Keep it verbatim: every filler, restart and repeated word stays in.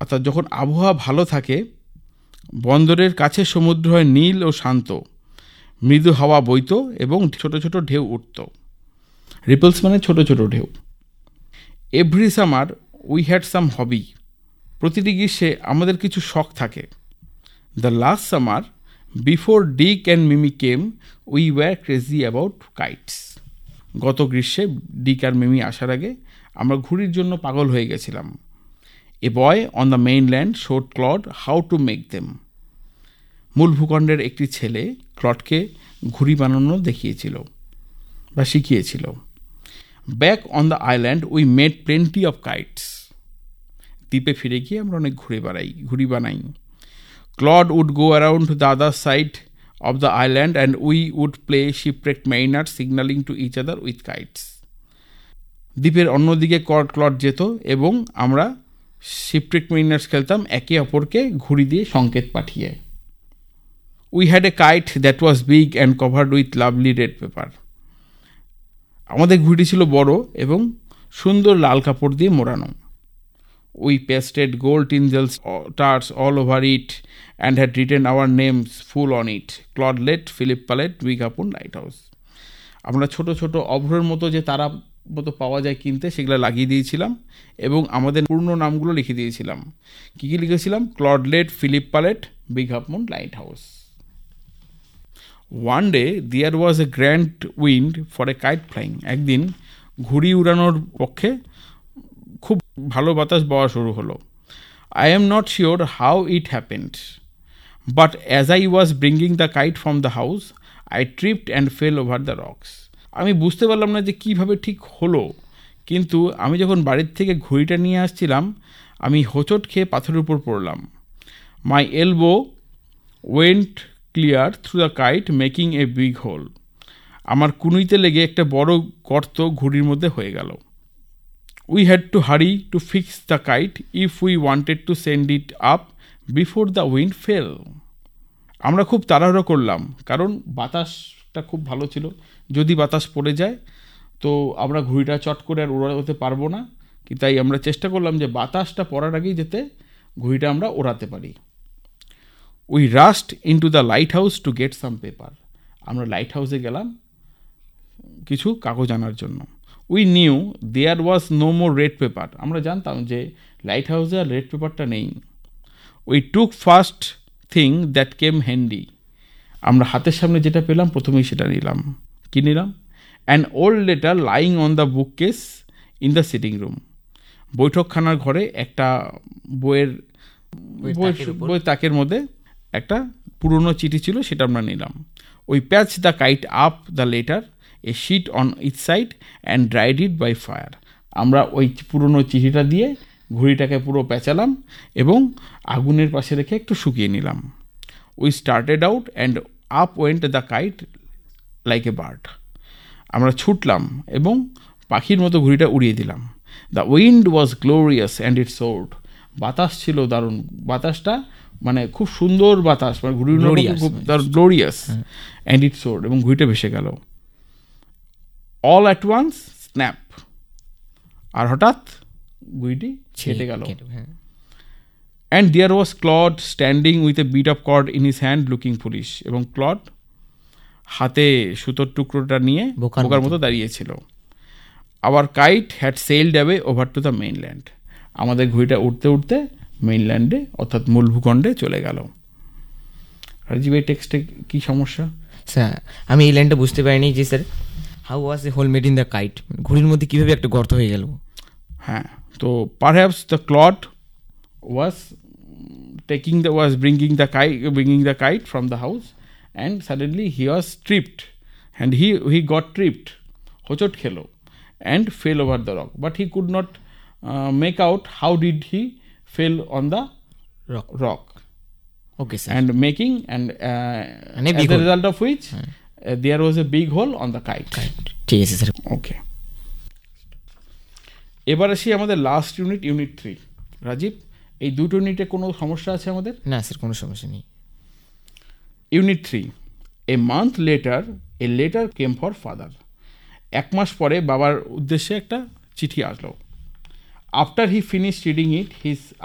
অর্থাৎ যখন আবহাওয়া ভালো থাকে বন্দরের কাছে সমুদ্র হয় নীল ও শান্ত, মৃদু হাওয়া বইত এবং ছোট ছোট ঢেউ উঠত। রিপলস মানে ছোট ছোট ঢেউ। Every summer we had some হবি, প্রতিটি গ্রীষ্মে আমাদের কিছু শখ থাকে। The last summer before Dick and Mimi came we were crazy about kites, গত গ্রীষ্মে ডিক আর মিমি আসার আগে আমরা ঘুড়ির জন্য পাগল হয়ে গেছিলাম। এ boy on the mainland showed Claude how to make them, মূল ভূখণ্ডের একটি ছেলে ক্লডকে ঘুড়ি বানানো দেখিয়েছিল বা শিখিয়েছিল। Back on the island we made plenty of kites, দ্বীপে ফিরে গিয়ে আমরা অনেক ঘুরে বেড়াই ঘুড়ি বানাই। Clod would go around the other side of the island and we would play শিপরেক্ট mariner signalling two each other with kites, দ্বীপের অন্যদিকে ক্লড ক্লড যেত এবং আমরা শিপরেক্ট মেরিনার্স খেলতাম একে অপরকে ঘুড়ি দিয়ে সংকেত পাঠিয়ে। We had a kite that was big and covered with lovely red paper, আমাদের ঘুড়ি ছিল বড় এবং সুন্দর লাল কাপড় দিয়ে মোড়ানো। We pasted gold টিনজেল stars all over it and had written our names full on it, ক্লডলেট, Philip pallet, উইগাপুন light house. আমরা ছোট ছোট অভ্রের মতো যে তারা মতো পাওয়া যায় কিনতে সেগুলো লাগিয়ে দিয়েছিলাম এবং আমাদের পূর্ণ নামগুলো লিখে দিয়েছিলাম। কী কী লিখেছিলাম? ক্লডলেট, Philip pallet, উইগাপুন light house. One day there was a grand wind for a kite flying, একদিন ঘুড়ি উড়ানোর পক্ষে খুব ভালো বাতাস বওয়া শুরু হলো। I am not sure how it happened, but as I was bringing the kite from the house I tripped and fail over the rocks. আমি বুঝতে পারলাম না যে কীভাবে ঠিক হলো, কিন্তু আমি যখন বাড়ির থেকে ঘুড়িটা নিয়ে আসছিলাম আমি হোঁচট খেয়ে পাথরের উপর পড়লাম। মাই elbow went clear through the kite making a big hole, আমার কুনুইতে লেগে একটা বড় গর্ত ঘুড়ির মধ্যে হয়ে গেল। We had to hurry to fix the kite if we wanted to send it up before the wind fail. আমরা খুব তাড়াহুড়ো করলাম কারণ বাতাসটা খুব ভালো ছিল, যদি বাতাস পড়ে যায় তো আমরা ঘুড়িটা চট করে আর ওড়াতে পারবো না, তাই আমরা চেষ্টা করলাম যে বাতাসটা পড়ার আগেই যাতে ঘুড়িটা আমরা ওড়াতে পারি। We rushed into the light house to get some paper, আমরা লাইট হাউসে গেলাম কিছু কাগজ আনার জন্য। We new there was no more red paper, আমরা জানতাম যে লাইট হাউসে আর রেড পেপারটা নেই। We took first thing that came handy, আমরা হাতের সামনে যেটা পেলাম প্রথমেই সেটা নিলাম। কি নিলাম? An old letter lying on the book case in the sitting room, বৈঠকখানার ঘরে একটা বইয়ের বই তাকের মধ্যে একটা পুরনো চিঠি ছিল, সেটা আমরা নিলাম। We patch the kite up the letter A sheet on each side and dried it by fire, আমরা ওই পুরনো চিঠিটা দিয়ে ঘুড়িটাকে পুরো প্যাঁচালাম এবং আগুনের পাশে রেখে একটু শুকিয়ে নিলাম। We started out and up went the kite like a bird, আমরা ছুটলাম এবং পাখির মতো ঘুড়িটা উড়িয়ে দিলাম। The wind was glorious and it sword, বাতাস ছিল দারুণ, বাতাসটা মানে খুব সুন্দর বাতাস, মানে ঘুড়ি খুব গ্লোরিয়াস অ্যান্ড ইট সোর্ড, এবং ঘুড়িটা ভেসে গেল। অল অ্যাট ওয়ান্স স্ন্যাপ, আর হঠাৎ ঘুড়িটি ছেটে গেল। And there was clod standing with a bit of cord in his hand looking foolish, এবং ক্লড হাতে সুতোর টুকরোটা নিয়ে বোকার মতো দাঁড়িয়েছিল। Hour kite had sailed away over to the mainland, আমাদের ঘুড়িটা উঠতে উঠতে মেইনল্যান্ডে অর্থাৎ মূল ভূখণ্ডে চলে গেল। রাজীব, এই টেক্সটে কী সমস্যা? স্যার আমি এই লাইনটা বুঝতে পারিনি যে sir how was A whole made in the kite, ঘুড়ির মধ্যে কীভাবে একটা গর্ত হয়ে গেল। হ্যাঁ, তো perhaps the Claude was taking the was bringing the kite bringing the kite from the house and suddenly he was tripped and he he got tripped, হোঁচট খেলো, and fail over the rock, but he could not make out how did he fell on the rock. rock. Okay, sir. And making and, uh, and as a result of which uh, there was a big hole on the kite. Kite. ঠিক আছে sir. ওকে, এবার আসি আমাদের last unit, unit three. Rajib, এই দুটো ইউনিটে কোনো সমস্যা আছে আমাদের? না স্যার, কোনো সমস্যা নেই। Unit three, a month letter a letter came for father, এক মাস পরে বাবার উদ্দেশ্যে একটা চিঠি আসলো। After he finished reading it, his